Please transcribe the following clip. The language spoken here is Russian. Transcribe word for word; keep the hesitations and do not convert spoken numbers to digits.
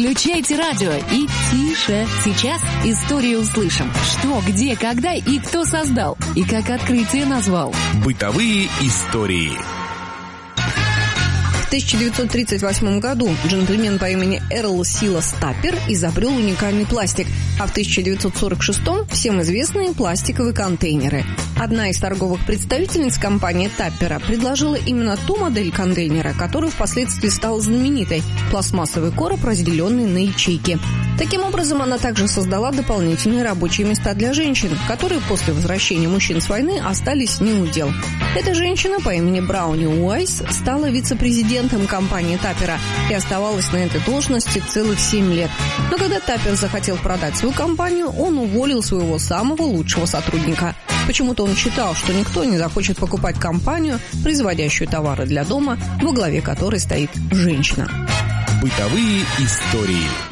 Включайте радио и тише. Сейчас историю услышим. Что, где, когда и кто создал. И как открытие назвал. Бытовые истории. В тысяча девятьсот тридцать восьмом году джентльмен по имени Эрл Силас Таппер изобрел уникальный пластик, а в тысяча девятьсот сорок шестом всем известные пластиковые контейнеры. Одна из торговых представительниц компании Таппера предложила именно ту модель контейнера, которая впоследствии стала знаменитой – пластмассовый короб, разделенный на ячейки. Таким образом, она также создала дополнительные рабочие места для женщин, которые после возвращения мужчин с войны остались не у дел. Эта женщина по имени Брауни Уайс стала вице-президентом компании Таппера и оставалась на этой должности целых семь лет. Но когда Таппер захотел продать свою компанию, он уволил своего самого лучшего сотрудника. Почему-то он считал, что никто не захочет покупать компанию, производящую товары для дома, во главе которой стоит женщина. Бытовые истории.